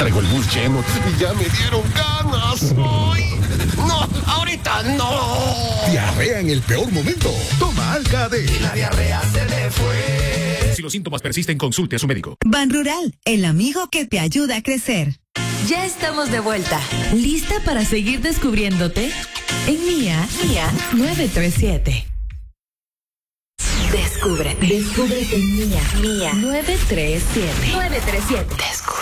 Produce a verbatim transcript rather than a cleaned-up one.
Traigo el bus lleno y ya me dieron ganas. ¡Ay! ¡No! ¡Ahorita no! Diarrea en el peor momento. Toma Alka-D. Y la diarrea se le fue. Si los síntomas persisten, consulte a su médico. Ban Rural, el amigo que te ayuda a crecer. Ya estamos de vuelta. ¿Lista para seguir descubriéndote? En Mía, Mía nueve tres siete. Descúbrete. Descúbrete en Mía, Mía nueve tres siete. nueve tres siete. Descubre.